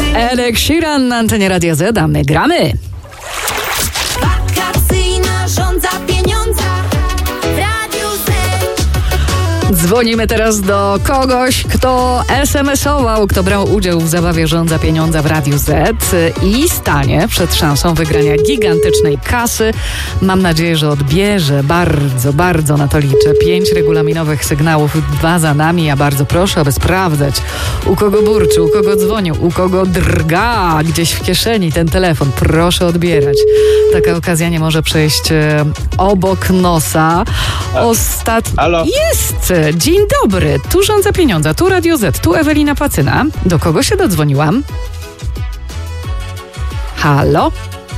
Ed Sheeran na antenie Radia Z, a my gramy. Wakacyjna żądza pieniądza w Radiu Z. Dzwonimy teraz do kogoś, kto SMS-ował, kto brał udział w zabawie Żądza Pieniądza w Radiu Z i stanie przed szansą wygrania gigantycznej kasy. Mam nadzieję, że odbierze. Bardzo, bardzo na to liczę. 5 regulaminowych sygnałów, 2 za nami. Ja bardzo proszę, aby sprawdzać, u kogo burczy, u kogo dzwonił, u kogo drga gdzieś w kieszeni ten telefon. Proszę odbierać. Taka okazja nie może przejść obok nosa. Halo? Jest! Dzień dobry, tu Żądza Pieniądza, tu Radio Z, tu Ewelina Pacyna. Do kogo się dodzwoniłam? Halo?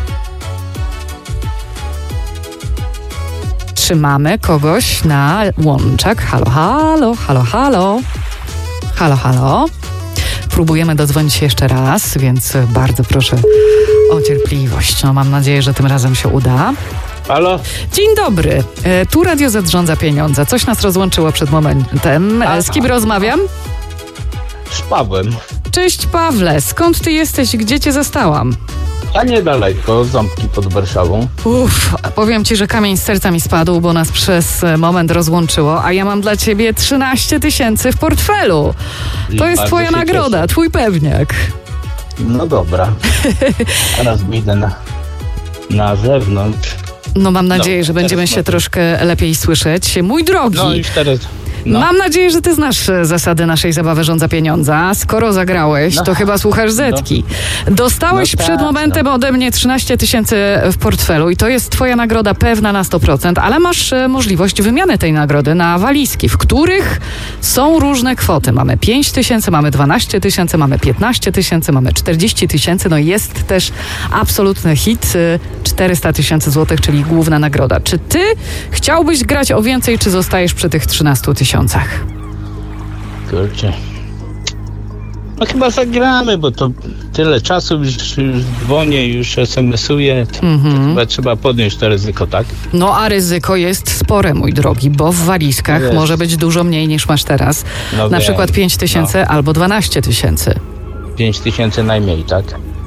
Trzymamy kogoś na łączach. Halo, halo, halo, halo. Halo, halo. Próbujemy dodzwonić się jeszcze raz, więc bardzo proszę o cierpliwość. No, mam nadzieję, że tym razem się uda. Halo? Dzień dobry, tu Radio Z Żądza Pieniądza. Coś nas rozłączyło przed momentem. Z kim rozmawiam? Z Pawłem. Cześć Pawle, skąd ty jesteś? Gdzie cię zastałam? A niedaleko, Ząbki pod Warszawą. Powiem ci, że kamień z serca mi spadł, bo nas przez moment rozłączyło, a ja mam dla ciebie 13 000 w portfelu. To jest twoja nagroda, twój pewniak. No dobra. Teraz wyjdę na zewnątrz. No mam nadzieję, że będziemy się troszkę lepiej słyszeć. Mój drogi. No już teraz... No. Mam nadzieję, że ty znasz zasady naszej zabawy Żądza Pieniądza. Skoro zagrałeś, to chyba słuchasz Zetki. Dostałeś przed momentem ode mnie 13 000 w portfelu i to jest twoja nagroda pewna na 100%, ale masz możliwość wymiany tej nagrody na walizki, w których są różne kwoty. Mamy 5 000, mamy 12 000, mamy 15 000, mamy 40 000. No i jest też absolutny hit 400 000 złotych, czyli główna nagroda. Czy ty chciałbyś grać o więcej, czy zostajesz przy tych 13 000? Kurczę. No chyba zagramy, bo to tyle czasu już dzwonię, już SMS-uję. To chyba trzeba podjąć to ryzyko, tak? No a ryzyko jest spore, mój drogi, bo w walizkach może być dużo mniej niż masz teraz. No na przykład 5 000 albo 12 000. 5 000 najmniej, tak?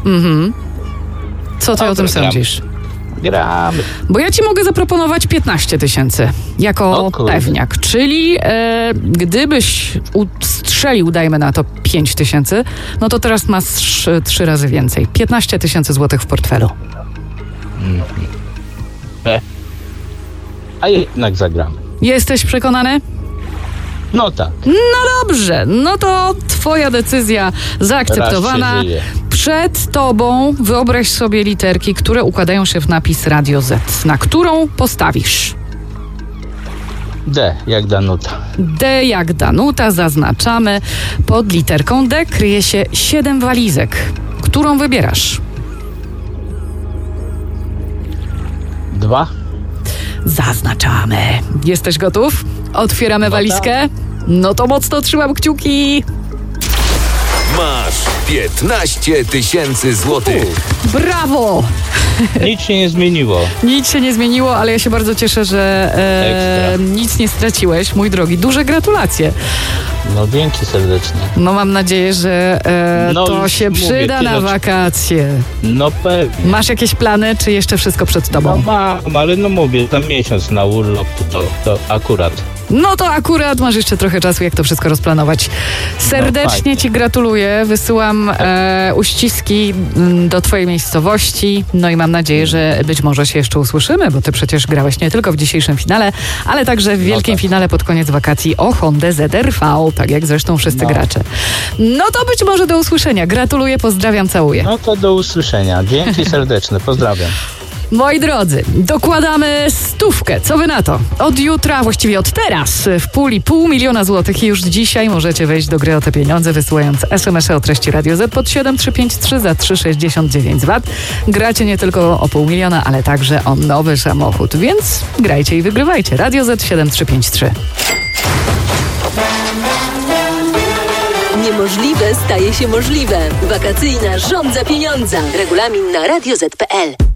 Co ty o tym sądzisz? Gramy. Bo ja ci mogę zaproponować 15 000 jako pewniak, czyli gdybyś strzelił, dajmy na to 5 000, no to teraz masz 3 razy więcej. 15 000 złotych w portfelu. A jednak zagramy. Jesteś przekonany? No tak. No dobrze, no to twoja decyzja zaakceptowana. Przed tobą wyobraź sobie literki, które układają się w napis Radio Z. Na którą postawisz? D jak Danuta. D jak Danuta, zaznaczamy. Pod literką D kryje się 7 walizek. Którą wybierasz? 2. Zaznaczamy. Jesteś gotów? Otwieramy walizkę? No to mocno trzymam kciuki. Masz 15 000 złotych. Brawo! Nic się nie zmieniło. Nic się nie zmieniło, ale ja się bardzo cieszę, że nic nie straciłeś, mój drogi. Duże gratulacje. No dzięki serdecznie. No mam nadzieję, że to się przyda na wakacje. No pewnie. Masz jakieś plany, czy jeszcze wszystko przed tobą? No mam, ale no mówię, tam miesiąc na urlop, to akurat. No to akurat masz jeszcze trochę czasu, jak to wszystko rozplanować. Serdecznie ci gratuluję. Wysyłam uściski do twojej miejscowości. No i mam nadzieję, że być może się jeszcze usłyszymy, bo ty przecież grałeś nie tylko w dzisiejszym finale, ale także w wielkim finale pod koniec wakacji o Hondę ZR-V, tak jak zresztą wszyscy gracze. No to być może do usłyszenia. Gratuluję, pozdrawiam, całuję. No to do usłyszenia. Dzięki serdeczne, pozdrawiam. Moi drodzy, dokładamy 100. Co wy na to? Od jutra, właściwie od teraz, w puli 500 000 złotych i już dzisiaj możecie wejść do gry o te pieniądze, wysyłając SMS-y o treści Radio Z pod 7353 za 3,69 VAT. Gracie nie tylko o 500 000, ale także o nowy samochód, więc grajcie i wygrywajcie. Radio Z 7353. Niemożliwe staje się możliwe. Wakacyjna Żądza Pieniądza. Regulamin na radioz.pl.